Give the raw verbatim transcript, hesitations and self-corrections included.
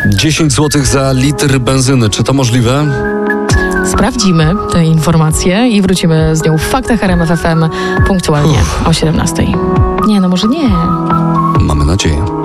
dziesięć złotych za litr benzyny. Czy to możliwe? Sprawdzimy te informacje i wrócimy z nią w Faktach R M F F M punktualnie Uff. o siedemnastej. Nie, no może nie. Mamy nadzieję.